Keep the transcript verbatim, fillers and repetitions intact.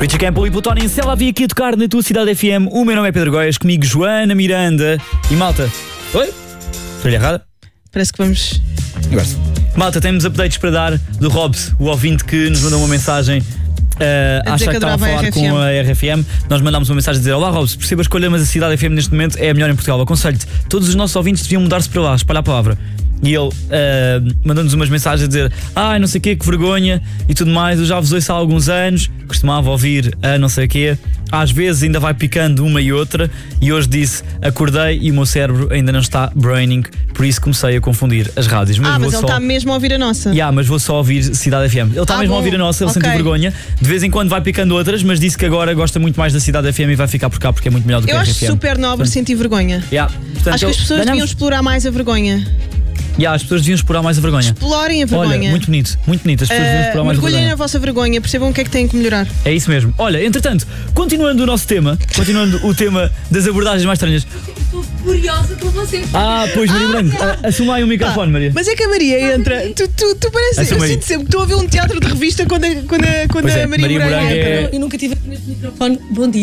Richie Campbell e Plutónio Se ela vi aqui a tocar na tua cidade F M. O meu nome é Pedro Góes, comigo Joana Miranda e malta. Oi? Estou-lhe errada? Parece que vamos. Agora sim. Malta, temos updates para dar do Robs, o ouvinte que nos mandou uma mensagem. Uh, a acha que, que estava a falar a com a R F M. Nós mandámos uma mensagem a dizer: olá Robs, perceba a escolha, mas a cidade F M neste momento é a melhor em Portugal. Aconselho-te, todos os nossos ouvintes deviam mudar-se para lá, espalhar a palavra. E ele uh, mandou-nos umas mensagens a dizer: ai, não sei o quê, que vergonha e tudo mais. Eu já vos ouço há alguns anos, costumava ouvir a não sei o quê. Às vezes ainda vai picando uma e outra. E hoje disse: acordei e o meu cérebro ainda não está braining. Por isso comecei a confundir as rádios. Mas ah, mas ele está só... mesmo a ouvir a nossa. Yeah, mas vou só ouvir Cidade F M. Ele está ah, mesmo bom. a ouvir a nossa, ele okay. sentiu vergonha. De vez em quando vai picando outras, mas disse que agora gosta muito mais da Cidade F M e vai ficar por cá porque é muito melhor do que eu a R F M. Eu acho super nobre Portanto, sentir vergonha. Yeah. Portanto, acho que as pessoas ganhamos... deviam explorar mais a vergonha. Yeah, as pessoas deviam explorar mais a vergonha. Explorem a vergonha. Olha, muito bonito, muito bonito. As pessoas uh, deviam explorar mais a vergonha. Mergulhem na vossa vergonha, percebam o que é que têm que melhorar. É isso mesmo. Olha, entretanto, continuando o nosso tema, continuando o tema das abordagens mais estranhas. Estou curiosa por vocês. Ah, pois, Maria ah, Branco, ah, assuma aí o microfone, Maria. Mas é que a Maria entra. Tu, tu, tu pareces. Eu sinto sempre que estou a ver um teatro de revista quando a, quando a, quando a é, Maria, Maria Branco entra. É... Eu nunca tive este microfone. Bom dia.